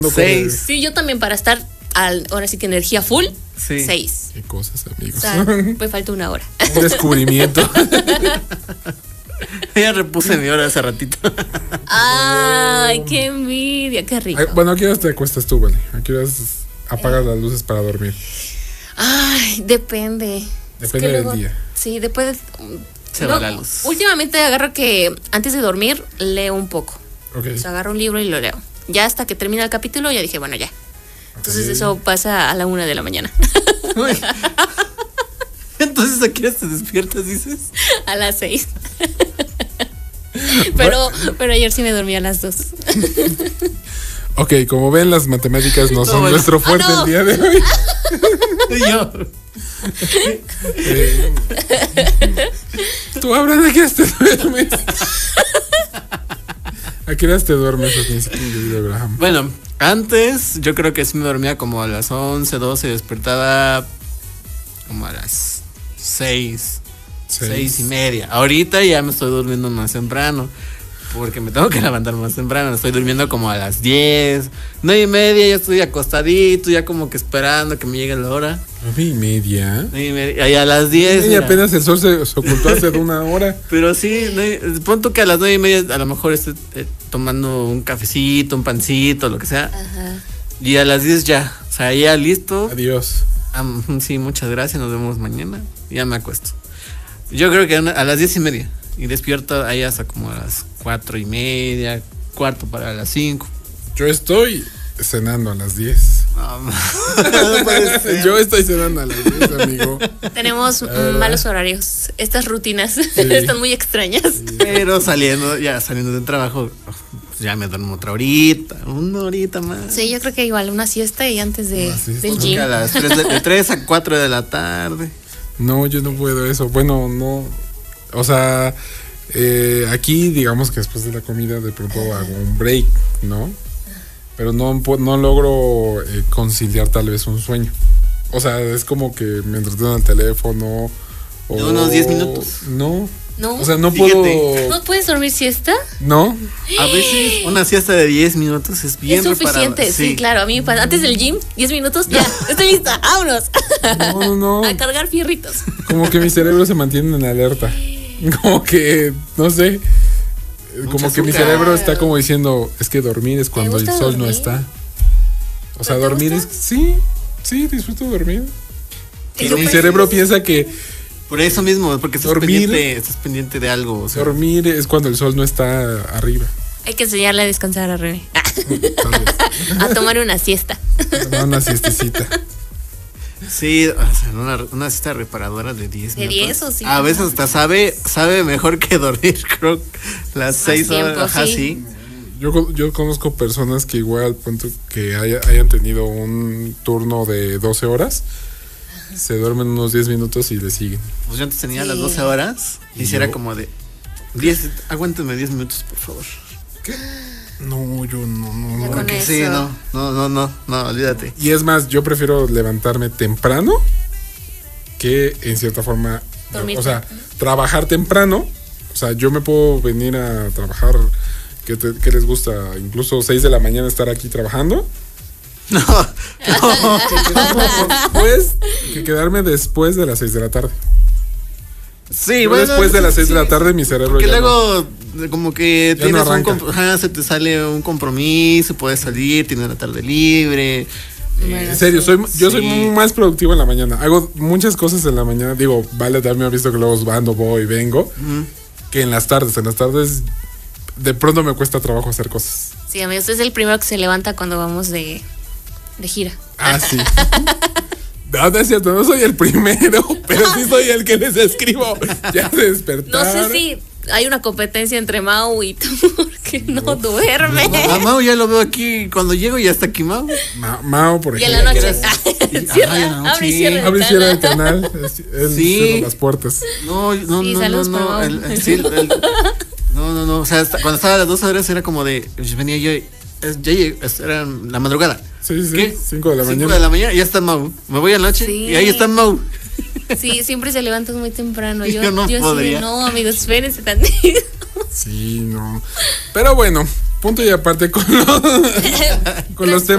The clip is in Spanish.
6. Sí, yo también para estar ahora sí que energía full, Sí. 6. Qué cosas, amigos. O sea, me falta una hora. Un descubrimiento. Ya repuse mi hora hace ratito. Ay, qué envidia, qué rico. Ay, bueno, ¿a qué horas te acuestas tú, Vale? ¿A qué horas apagas las luces para dormir? Ay, depende. Depende del día. Sí, después Se va la luz. Últimamente agarro que antes de dormir leo un poco. Ok. O sea, agarro un libro y lo leo. Ya hasta que termina el capítulo ya dije, bueno, ya. Entonces eso pasa a la 1 de la mañana. Uy. Entonces, ¿a qué hora te despiertas, dices? A las 6. pero ayer sí me dormí a las 2. Ok, como ven, las matemáticas no son bueno. nuestro fuerte no. el día de hoy. Yo. Tú, Abraham, ¿a qué horas te duermes? ¿A qué horas te duermes, querido Abraham? Bueno, antes yo creo que sí me dormía como a las 11, 12 y despertaba como a las 6 y media. Ahorita ya me estoy durmiendo más temprano porque me tengo que levantar más temprano. Estoy durmiendo como a las 10, 9 y media, ya estoy acostadito, ya como que esperando que me llegue la hora. 9:30. 9 y media, y a las 10. Y mira. apenas el sol se ocultó hace una hora. Pero sí, pon tú que a las 9 y media a lo mejor esté tomando un cafecito, un pancito, lo que sea. Ajá. Y a las 10 ya, o sea, ya listo. Adiós. Sí, muchas gracias, nos vemos mañana. Ya me acuesto. Yo creo que a las 10:30. Y despierto ahí hasta como a las 4:30, cuarto para las 5. Yo estoy cenando a las 10. No puede ser. Yo estoy cenando a las 10, amigo. Tenemos malos horarios. Estas rutinas están muy extrañas. Pero saliendo del trabajo, ya me duermo otra horita, una horita más. Sí, yo creo que igual una siesta y antes Una siesta. del Creo gym. que a las 3 a 4 de la tarde. No, yo no puedo eso. Bueno, no. O sea, aquí digamos que después de la comida de pronto hago un break, ¿no? Pero no logro conciliar tal vez un sueño. O sea, es como que me entretengo en el teléfono. De unos 10 minutos. No. No. O sea, no Fíjate. puedo. ¿No puedes dormir siesta? No. A veces una siesta de 10 minutos es bien Es suficiente, reparada. sí, claro. A mí antes del gym, 10 minutos, ya, estoy lista, vámonos. No. A cargar fierritos. Como que mi cerebro se mantiene en alerta. Como que, no sé. Como Mucha que mi azúcar. cerebro está como diciendo, es que dormir es cuando el gusta sol no dormir? está. O sea, ¿Te dormir gusta? es... Sí, disfruto dormir. Y Pero mi después- cerebro piensa que Por eso mismo, porque Dormir. estás pendiente de algo. O sea, dormir es cuando el sol no está arriba. Hay que enseñarle a descansar a René. Tal vez. A tomar una siesta. Da una siestecita. sí, o sea, una siesta reparadora de 10 De minutos. 10 o sí. A veces hasta sabe mejor que dormir, creo. Las 6 horas, tiempo, ajá, sí. sí. Yo conozco personas que igual, punto que hayan tenido un turno de 12 horas, se duermen unos 10 minutos y le siguen. Pues yo antes tenía Sí. las 12 horas y ¿Y si era yo? como de aguántenme 10 minutos, por favor. No, yo no. Ya con Porque eso. sí, no, olvídate. Y es más, yo prefiero levantarme temprano que en cierta forma, Dormir o sea, trabajar temprano. O sea, yo me puedo venir a trabajar, ¿qué les gusta? Incluso 6 de la mañana estar aquí trabajando. No, Después, que quedarme después de las 6 de la tarde. sí, Yo bueno. después de las 6 de la tarde mi cerebro Porque ya luego como que Ya no tienes arranca. se te sale un compromiso, puedes salir, tienes la tarde libre. Bueno, En serio, sí. yo soy Sí. más productivo en la mañana. Hago muchas cosas en la mañana. Digo, vale, también me ha visto que luego ando, voy, vengo. Ujú. Que en las tardes. En las tardes, de pronto me cuesta trabajo hacer cosas. Sí, amigo, usted es el primero que se levanta cuando vamos de gira. Ah, sí. No es cierto, no soy el primero, pero sí soy el que les escribo. Ya se No despertaron. sé si hay una competencia entre Mau y tú, porque no duerme. A Mau ya lo veo aquí, cuando llego ya está aquí Mau. Mao, por Y en ejemplo. la noche. Cierra, Ay, en la noche, abre y sí. cierra. Abre y cierra el canal. Él Sí. cierra las puertas. No, Sí, saludos para Mau. No. O sea, cuando estaba a las 2 horas era como de. Venía yo. Era la madrugada. Sí, sí. ¿Qué? 5 de la 5 mañana. de la mañana y ya está Mau. Me voy a la noche Sí. y ahí está Mau. Sí, siempre se levantan muy temprano. Yo Yo no sí, podría. no, amigos, espérense tantito. Sí, no. Pero bueno, punto y aparte con los temas.